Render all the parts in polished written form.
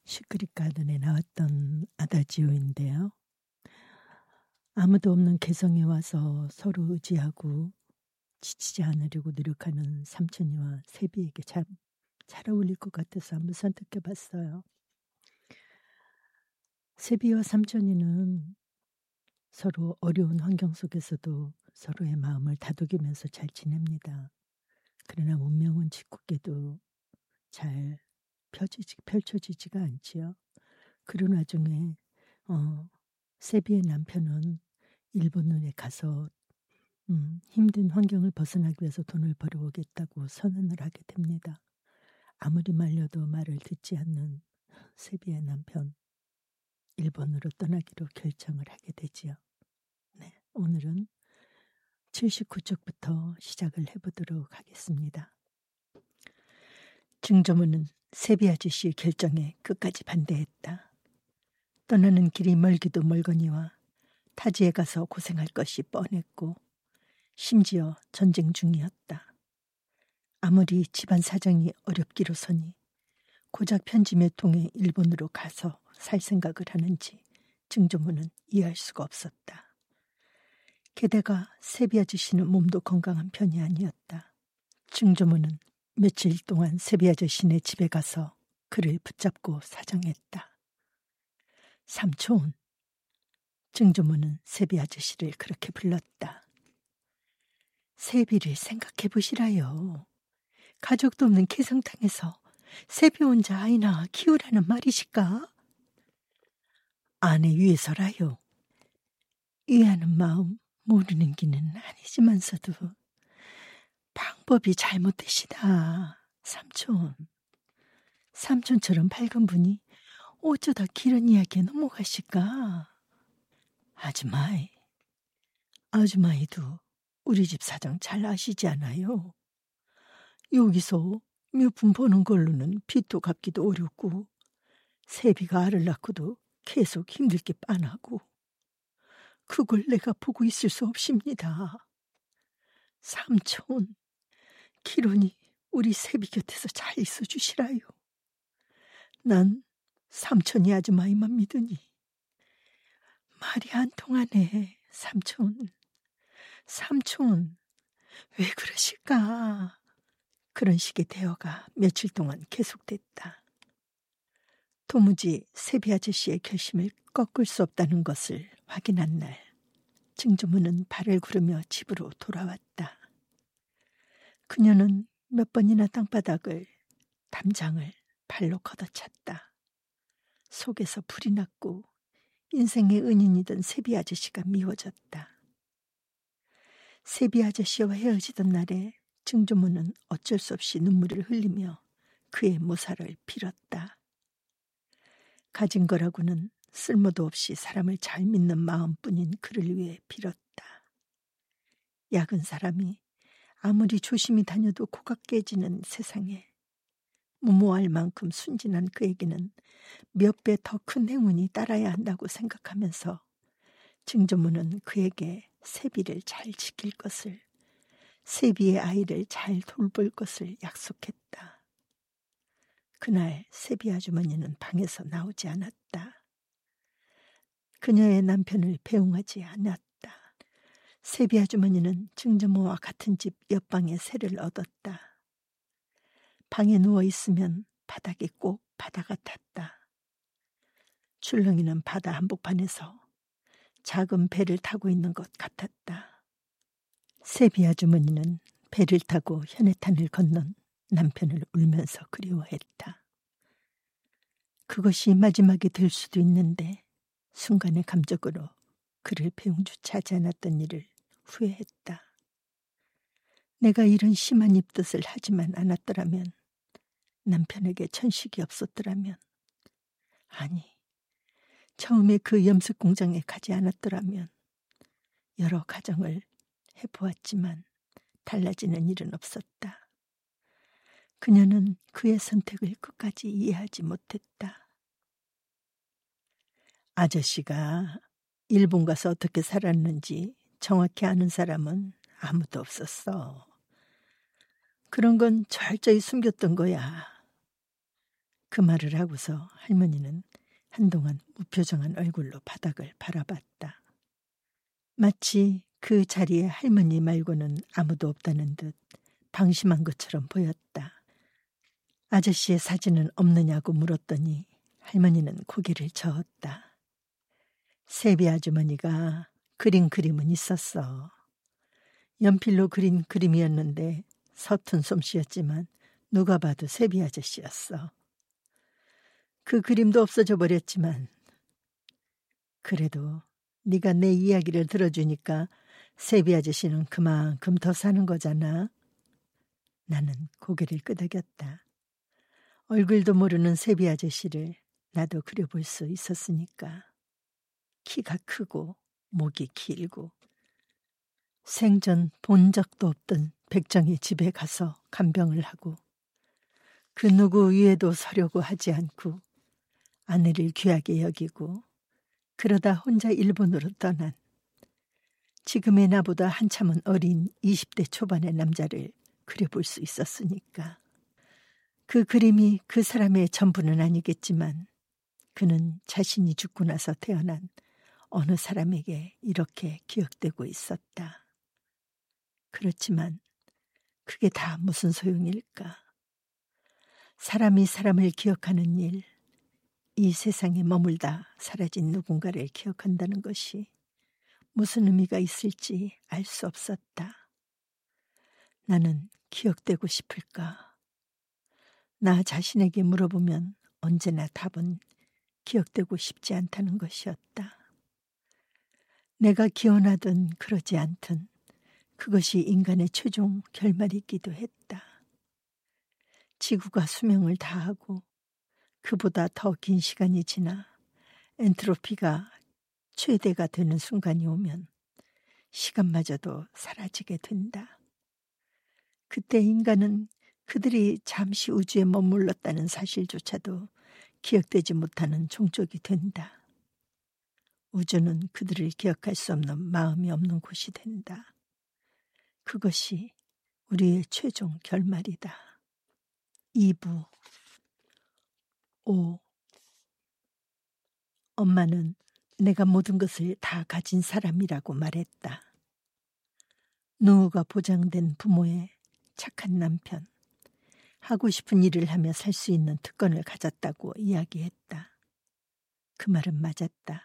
시크릿 가든에 나왔던 아다지오인데요. 아무도 없는 개성에 와서 서로 의지하고 지치지 않으려고 노력하는 삼촌이와 세비에게 참 잘 어울릴 것 같아서 한번 선택해 봤어요. 세비와 삼촌이는 서로 어려운 환경 속에서도 서로의 마음을 다독이면서 잘 지냅니다. 그러나 운명은 짓궂게도 잘 펼쳐지지가 않지요. 그런 와중에 세비의 남편은 일본에 가서 힘든 환경을 벗어나기 위해서 돈을 벌어오겠다고 선언을 하게 됩니다. 아무리 말려도 말을 듣지 않는 세비의 남편, 일본으로 떠나기로 결정을 하게 되지요. 네, 오늘은 79쪽부터 시작을 해보도록 하겠습니다. 증조모는 세비 아저씨의 결정에 끝까지 반대했다. 떠나는 길이 멀기도 멀거니와 타지에 가서 고생할 것이 뻔했고 심지어 전쟁 중이었다. 아무리 집안 사정이 어렵기로서니 고작 편지 몇 통에 일본으로 가서 살 생각을 하는지 증조모는 이해할 수가 없었다. 게다가 세비 아저씨는 몸도 건강한 편이 아니었다. 증조모는 며칠 동안 세비 아저씨네 집에 가서 그를 붙잡고 사정했다. 삼촌, 증조모는 세비 아저씨를 그렇게 불렀다. 세비를 생각해 보시라요. 가족도 없는 개성탕에서 세비 혼자 아이나 키우라는 말이실까? 아내 위해서라요. 이해하는 마음 모르는 기는 아니지만서도 방법이 잘못되시다. 삼촌. 삼촌처럼 밝은 분이 어쩌다 길은 이야기에 넘어가실까? 아주마이도 우리 집 사정 잘 아시지 않아요? 여기서 몇 푼 버는 걸로는 빚도 갚기도 어렵고 세비가 알을 낳고도 계속 힘들게 빤하고 그걸 내가 보고 있을 수 없습니다. 삼촌, 기론이 우리 세비 곁에서 잘 있어주시라요. 난 삼촌이 아주마이만 믿으니 말이 안 통하네. 삼촌, 왜 그러실까? 그런 식의 대화가 며칠 동안 계속됐다. 도무지 세비 아저씨의 결심을 꺾을 수 없다는 것을 확인한 날, 증조모는 발을 구르며 집으로 돌아왔다. 그녀는 몇 번이나 땅바닥을, 담장을 발로 걷어찼다. 속에서 불이 났고 인생의 은인이던 세비 아저씨가 미워졌다. 세비 아저씨와 헤어지던 날에 증조모는 어쩔 수 없이 눈물을 흘리며 그의 모살을 빌었다. 가진 거라고는 쓸모도 없이 사람을 잘 믿는 마음뿐인 그를 위해 빌었다. 약은 사람이 아무리 조심히 다녀도 코가 깨지는 세상에 무모할 만큼 순진한 그에게는 몇 배 더 큰 행운이 따라야 한다고 생각하면서 증조모는 그에게 세비를 잘 지킬 것을, 세비의 아이를 잘 돌볼 것을 약속했다. 그날 세비 아주머니는 방에서 나오지 않았다. 그녀의 남편을 배웅하지 않았다. 세비 아주머니는 증조모와 같은 집 옆방에 새를 얻었다. 방에 누워있으면 바닥이 꼭 바다 같았다. 출렁이는 바다 한복판에서 작은 배를 타고 있는 것 같았다. 세비 아주머니는 배를 타고 현해탄을 건넌 남편을 울면서 그리워했다. 그것이 마지막이 될 수도 있는데 순간의 감적으로 그를 배웅조차 하지 않았던 일을 후회했다. 내가 이런 심한 입덧을 하지만 않았더라면, 남편에게 천식이 없었더라면, 아니, 처음에 그 염색 공장에 가지 않았더라면 여러 가정을 해보았지만 달라지는 일은 없었다. 그녀는 그의 선택을 끝까지 이해하지 못했다. 아저씨가 일본 가서 어떻게 살았는지 정확히 아는 사람은 아무도 없었어. 그런 건 철저히 숨겼던 거야. 그 말을 하고서 할머니는 한동안 무표정한 얼굴로 바닥을 바라봤다. 마치 그 자리에 할머니 말고는 아무도 없다는 듯 방심한 것처럼 보였다. 아저씨의 사진은 없느냐고 물었더니 할머니는 고개를 저었다. 세비 아주머니가 그린 그림은 있었어. 연필로 그린 그림이었는데 서툰 솜씨였지만 누가 봐도 세비 아저씨였어. 그 그림도 없어져 버렸지만 그래도 네가 내 이야기를 들어주니까 세비 아저씨는 그만큼 더 사는 거잖아. 나는 고개를 끄덕였다. 얼굴도 모르는 세비 아저씨를 나도 그려볼 수 있었으니까. 키가 크고 목이 길고 생전 본 적도 없던 백정의 집에 가서 간병을 하고 그 누구 위에도 서려고 하지 않고 아내를 귀하게 여기고 그러다 혼자 일본으로 떠난 지금의 나보다 한참은 어린 20대 초반의 남자를 그려볼 수 있었으니까. 그 그림이 그 사람의 전부는 아니겠지만 그는 자신이 죽고 나서 태어난 어느 사람에게 이렇게 기억되고 있었다. 그렇지만 그게 다 무슨 소용일까? 사람이 사람을 기억하는 일, 이 세상에 머물다 사라진 누군가를 기억한다는 것이 무슨 의미가 있을지 알 수 없었다. 나는 기억되고 싶을까? 나 자신에게 물어보면 언제나 답은 기억되고 싶지 않다는 것이었다. 내가 기원하든 그러지 않든 그것이 인간의 최종 결말이기도 했다. 지구가 수명을 다하고 그보다 더 긴 시간이 지나 엔트로피가 최대가 되는 순간이 오면 시간마저도 사라지게 된다. 그때 인간은 그들이 잠시 우주에 머물렀다는 사실조차도 기억되지 못하는 종족이 된다. 우주는 그들을 기억할 수 없는 마음이 없는 곳이 된다. 그것이 우리의 최종 결말이다. 2부 5. 엄마는 내가 모든 것을 다 가진 사람이라고 말했다. 노후가 보장된 부모의 착한 남편, 하고 싶은 일을 하며 살 수 있는 특권을 가졌다고 이야기했다. 그 말은 맞았다.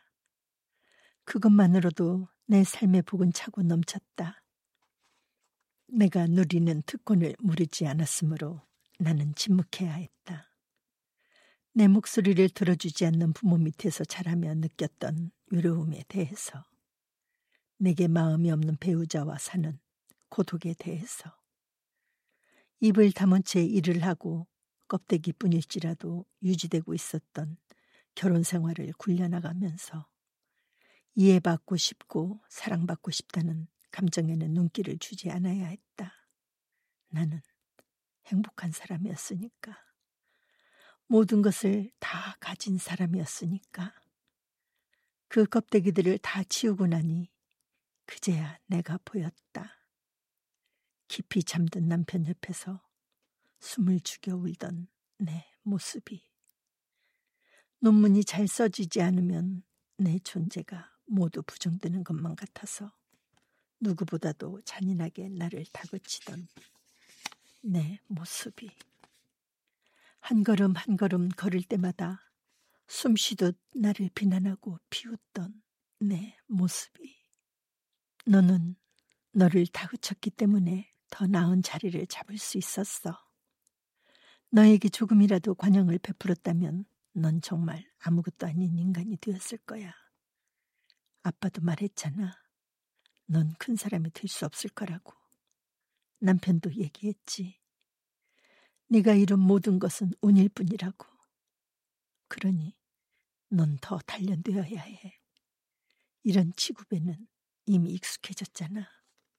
그것만으로도 내 삶의 복은 차고 넘쳤다. 내가 누리는 특권을 무르지 않았으므로 나는 침묵해야 했다. 내 목소리를 들어주지 않는 부모 밑에서 자라며 느꼈던 외로움에 대해서, 내게 마음이 없는 배우자와 사는 고독에 대해서, 입을 다문 채 일을 하고 껍데기뿐일지라도 유지되고 있었던 결혼 생활을 굴려나가면서 이해받고 싶고 사랑받고 싶다는 감정에는 눈길을 주지 않아야 했다. 나는 행복한 사람이었으니까. 모든 것을 다 가진 사람이었으니까. 그 껍데기들을 다 치우고 나니 그제야 내가 보였다. 깊이 잠든 남편 옆에서 숨을 죽여 울던 내 모습이. 논문이 잘 써지지 않으면 내 존재가 모두 부정되는 것만 같아서 누구보다도 잔인하게 나를 다그치던 내 모습이. 한 걸음 한 걸음 걸을 때마다 숨쉬듯 나를 비난하고 비웃던 내 모습이. 너는 너를 다그쳤기 때문에 더 나은 자리를 잡을 수 있었어. 너에게 조금이라도 관용을 베풀었다면 넌 정말 아무것도 아닌 인간이 되었을 거야. 아빠도 말했잖아. 넌 큰 사람이 될 수 없을 거라고. 남편도 얘기했지. 네가 이룬 모든 것은 운일 뿐이라고. 그러니 넌 더 단련되어야 해. 이런 치구배는 이미 익숙해졌잖아.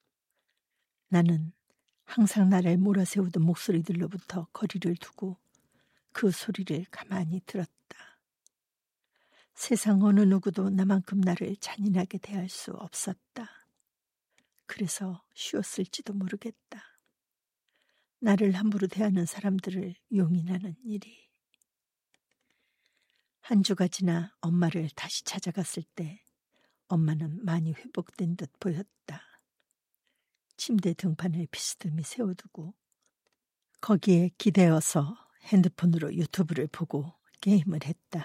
나는 항상 나를 몰아세우던 목소리들로부터 거리를 두고 그 소리를 가만히 들었다. 세상 어느 누구도 나만큼 나를 잔인하게 대할 수 없었다. 그래서 쉬었을지도 모르겠다. 나를 함부로 대하는 사람들을 용인하는 일이. 한 주가 지나 엄마를 다시 찾아갔을 때 엄마는 많이 회복된 듯 보였다. 침대 등판을 비스듬히 세워두고 거기에 기대어서 핸드폰으로 유튜브를 보고 게임을 했다.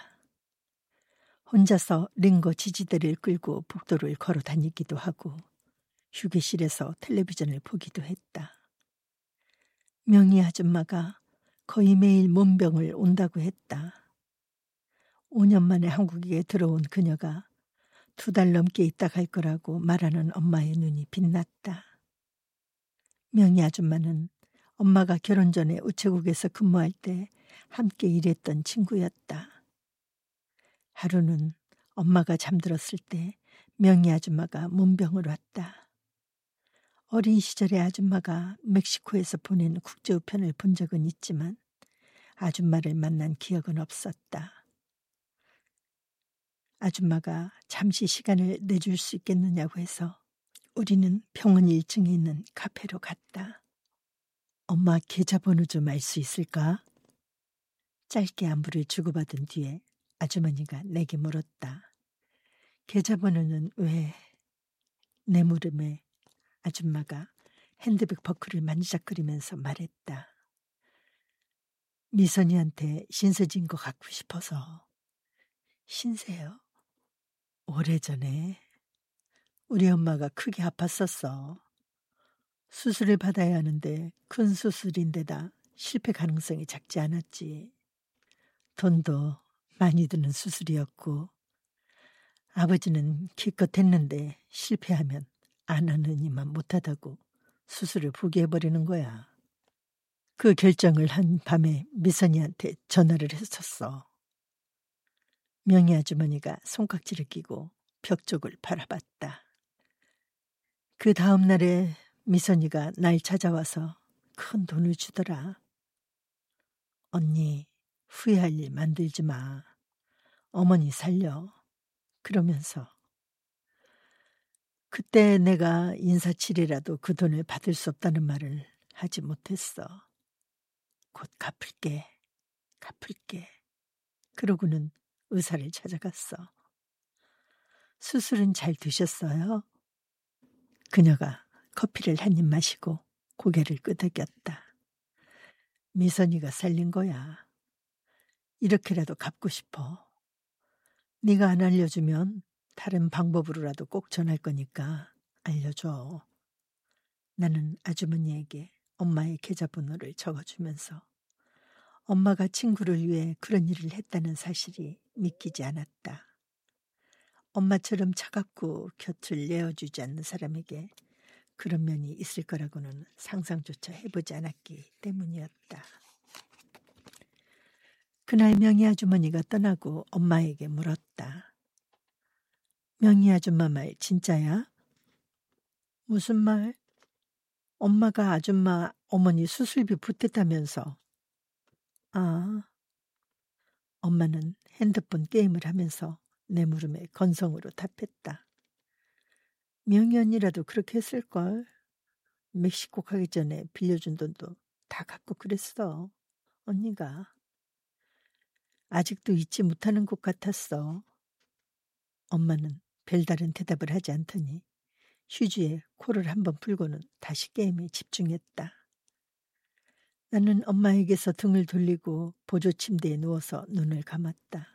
혼자서 링거 지지대를 끌고 복도를 걸어 다니기도 하고 휴게실에서 텔레비전을 보기도 했다. 명희 아줌마가 거의 매일 몸병을 온다고 했다. 5년 만에 한국에 들어온 그녀가 2달 넘게 있다 갈 거라고 말하는 엄마의 눈이 빛났다. 명희 아줌마는 엄마가 결혼 전에 우체국에서 근무할 때 함께 일했던 친구였다. 하루는 엄마가 잠들었을 때 명희 아줌마가 문병을 왔다. 어린 시절에 아줌마가 멕시코에서 보낸 국제우편을 본 적은 있지만 아줌마를 만난 기억은 없었다. 아줌마가 잠시 시간을 내줄 수 있겠느냐고 해서 우리는 병원 1층에 있는 카페로 갔다. 엄마 계좌번호 좀 알 수 있을까? 짧게 안부를 주고받은 뒤에 아주머니가 내게 물었다. 계좌번호는 왜? 내 물음에 아줌마가 핸드백 버클을 만지작거리면서 말했다. 미선이한테 신세진 거 갖고 싶어서. 신세요? 오래전에 우리 엄마가 크게 아팠었어. 수술을 받아야 하는데 큰 수술인데다 실패 가능성이 작지 않았지. 돈도 많이 드는 수술이었고 아버지는 기껏 했는데 실패하면 안 하느니만 못하다고 수술을 포기해버리는 거야. 그 결정을 한 밤에 미선이한테 전화를 했었어. 명희 아주머니가 손깍지를 끼고 벽 쪽을 바라봤다. 그 다음 날에 미선이가 날 찾아와서 큰 돈을 주더라. 언니, 후회할 일 만들지 마. 어머니 살려. 그러면서 그때 내가 인사치레라도 그 돈을 받을 수 없다는 말을 하지 못했어. 곧 갚을게. 그러고는 의사를 찾아갔어. 수술은 잘 되셨어요? 그녀가 커피를 한 입 마시고 고개를 끄덕였다. 미선이가 살린 거야. 이렇게라도 갚고 싶어. 네가 안 알려주면 다른 방법으로라도 꼭 전할 거니까 알려줘. 나는 아주머니에게 엄마의 계좌번호를 적어주면서 엄마가 친구를 위해 그런 일을 했다는 사실이 믿기지 않았다. 엄마처럼 차갑고 곁을 내어주지 않는 사람에게 그런 면이 있을 거라고는 상상조차 해보지 않았기 때문이었다. 그날 명희 아주머니가 떠나고 엄마에게 물었다. 명희 아줌마 말 진짜야? 무슨 말? 엄마가 아줌마 어머니 수술비 보탰다면서. 아, 엄마는 핸드폰 게임을 하면서 내 물음에 건성으로 답했다. 명희 언니라도 그렇게 했을걸. 멕시코 가기 전에 빌려준 돈도 다 갖고 그랬어. 언니가. 아직도 잊지 못하는 것 같았어. 엄마는 별다른 대답을 하지 않더니 휴지에 코를 한번 풀고는 다시 게임에 집중했다. 나는 엄마에게서 등을 돌리고 보조 침대에 누워서 눈을 감았다.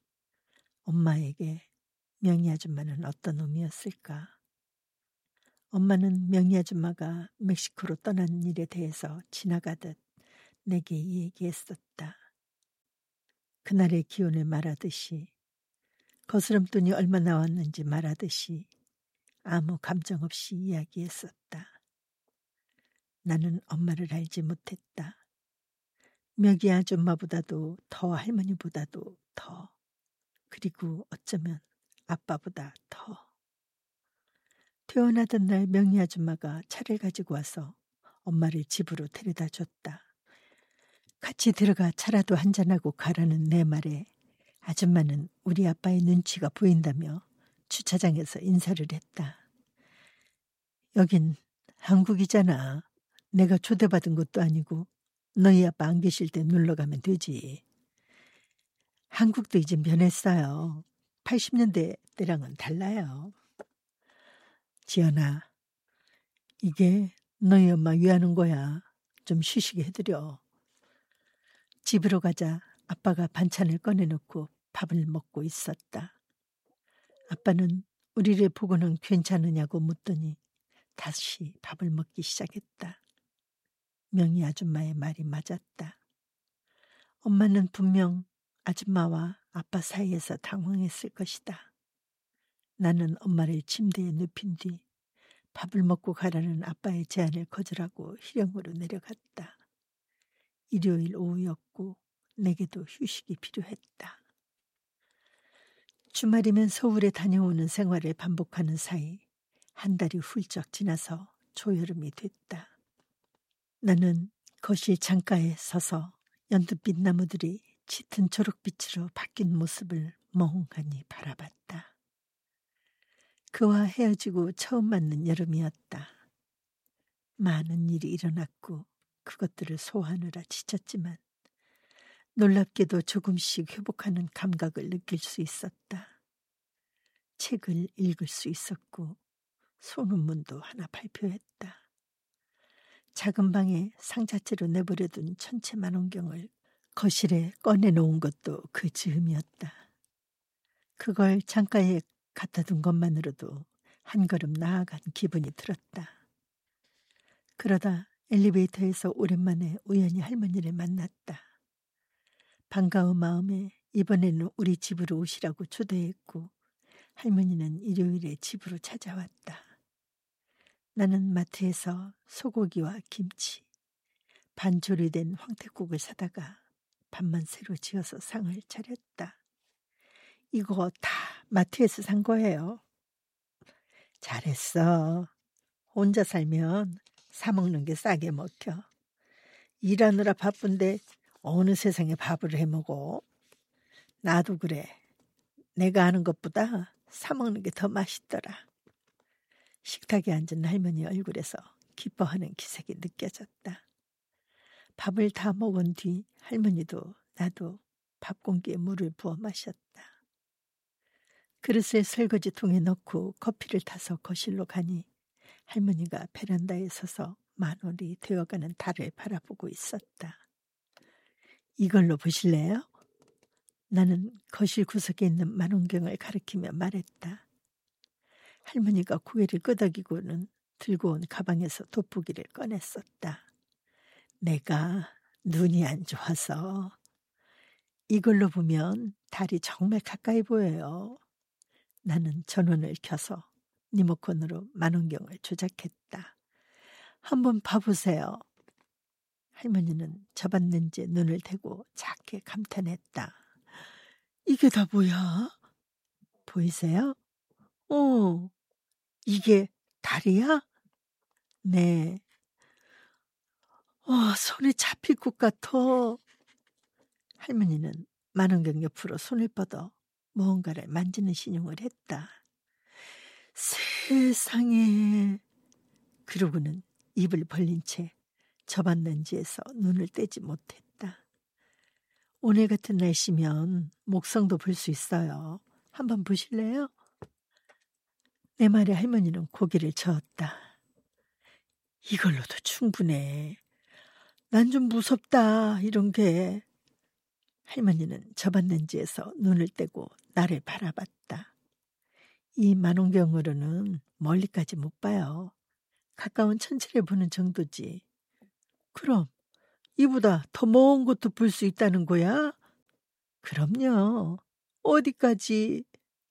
엄마에게 명희 아줌마는 어떤 놈이었을까? 엄마는 명희 아줌마가 멕시코로 떠난 일에 대해서 지나가듯 내게 얘기했었다. 그날의 기온을 말하듯이, 거스름돈이 얼마 나왔는지 말하듯이 아무 감정 없이 이야기했었다. 나는 엄마를 알지 못했다. 명희 아줌마보다도 더 할머니보다도 더, 그리고 어쩌면 아빠보다 더. 퇴원하던 날 명희 아줌마가 차를 가지고 와서 엄마를 집으로 데려다 줬다. 같이 들어가 차라도 한잔하고 가라는 내 말에 아줌마는 우리 아빠의 눈치가 보인다며 주차장에서 인사를 했다. 여긴 한국이잖아. 내가 초대받은 것도 아니고 너희 아빠 안 계실 때 놀러 가면 되지. 한국도 이제 변했어요. 80년대 때랑은 달라요. 지연아, 이게 너희 엄마 위하는 거야. 좀 쉬시게 해드려. 집으로 가자. 아빠가 반찬을 꺼내놓고 밥을 먹고 있었다. 아빠는 우리를 보고는 괜찮으냐고 묻더니 다시 밥을 먹기 시작했다. 명희 아줌마의 말이 맞았다. 엄마는 분명 아줌마와 아빠 사이에서 당황했을 것이다. 나는 엄마를 침대에 눕힌 뒤 밥을 먹고 가라는 아빠의 제안을 거절하고 희령으로 내려갔다. 일요일 오후였고 내게도 휴식이 필요했다. 주말이면 서울에 다녀오는 생활을 반복하는 사이 한 달이 훌쩍 지나서 초여름이 됐다. 나는 거실 창가에 서서 연두빛 나무들이 짙은 초록빛으로 바뀐 모습을 멍하니 바라봤다. 그와 헤어지고 처음 맞는 여름이었다. 많은 일이 일어났고 그것들을 소화하느라 지쳤지만 놀랍게도 조금씩 회복하는 감각을 느낄 수 있었다. 책을 읽을 수 있었고 소논문도 하나 발표했다. 작은 방에 상자째로 내버려둔 천체 만원경을 거실에 꺼내놓은 것도 그 즈음이었다. 그걸 창가에 갖다 둔 것만으로도 한 걸음 나아간 기분이 들었다. 그러다 엘리베이터에서 오랜만에 우연히 할머니를 만났다. 반가운 마음에 이번에는 우리 집으로 오시라고 초대했고 할머니는 일요일에 집으로 찾아왔다. 나는 마트에서 소고기와 김치, 반조리된 황태국을 사다가 밥만 새로 지어서 상을 차렸다. 이거 다 마트에서 산 거예요. 잘했어. 혼자 살면 사 먹는 게 싸게 먹혀. 일하느라 바쁜데 어느 세상에 밥을 해 먹어. 나도 그래. 내가 하는 것보다 사 먹는 게 더 맛있더라. 식탁에 앉은 할머니 얼굴에서 기뻐하는 기색이 느껴졌다. 밥을 다 먹은 뒤 할머니도 나도 밥 공기에 물을 부어 마셨다. 그릇을 설거지통에 넣고 커피를 타서 거실로 가니 할머니가 베란다에 서서 만월이 되어가는 달을 바라보고 있었다. 이걸로 보실래요? 나는 거실 구석에 있는 만원경을 가리키며 말했다. 할머니가 고개를 끄덕이고는 들고 온 가방에서 돋보기를 꺼냈었다. 내가 눈이 안 좋아서 이걸로 보면 달이 정말 가까이 보여요. 나는 전원을 켜서 리모컨으로 만원경을 조작했다. 한번 봐보세요. 할머니는 접았는지 눈을 대고 작게 감탄했다. 이게 다 뭐야? 보이세요? 이게 달이야? 네. 손에 잡힐 것 같아. 할머니는 만원경 옆으로 손을 뻗어 무언가를 만지는 신용을 했다. 세상에. 그러고는 입을 벌린 채 접안렌지에서 눈을 떼지 못했다. 오늘 같은 날씨면 목성도 볼 수 있어요. 한번 보실래요? 내 말에 할머니는 고개를 저었다. 이걸로도 충분해. 난 좀 무섭다, 이런 게. 할머니는 접안렌지에서 눈을 떼고 나를 바라봤다. 이 만원경으로는 멀리까지 못 봐요. 가까운 천체를 보는 정도지. 그럼 이보다 더 먼 곳도 볼 수 있다는 거야? 그럼요. 어디까지?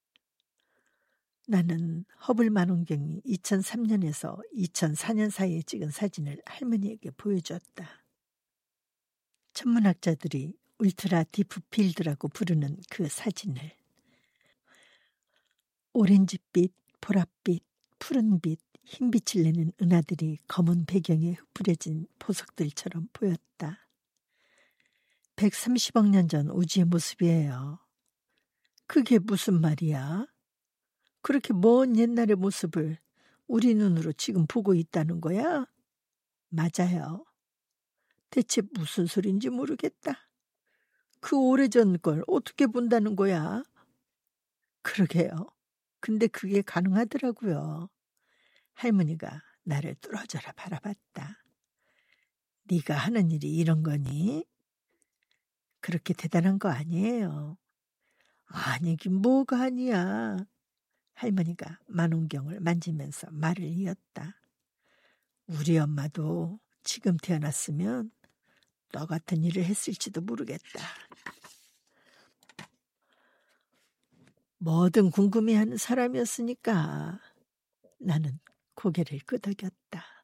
나는 허블 만원경이 2003년에서 2004년 사이에 찍은 사진을 할머니에게 보여주었다. 천문학자들이 울트라 디프 필드라고 부르는 그 사진을. 오렌지빛, 보랏빛, 푸른빛, 흰빛을 내는 은하들이 검은 배경에 흩뿌려진 보석들처럼 보였다. 130억 년 전 우주의 모습이에요. 그게 무슨 말이야? 그렇게 먼 옛날의 모습을 우리 눈으로 지금 보고 있다는 거야? 맞아요. 대체 무슨 소린지 모르겠다. 그 오래전 걸 어떻게 본다는 거야? 그러게요. 근데 그게 가능하더라고요. 할머니가 나를 뚫어져라 바라봤다. 네가 하는 일이 이런 거니? 그렇게 대단한 거 아니에요. 아니긴 뭐가 아니야. 할머니가 만원경을 만지면서 말을 이었다. 우리 엄마도 지금 태어났으면 너 같은 일을 했을지도 모르겠다. 뭐든 궁금해하는 사람이었으니까 나는 고개를 끄덕였다.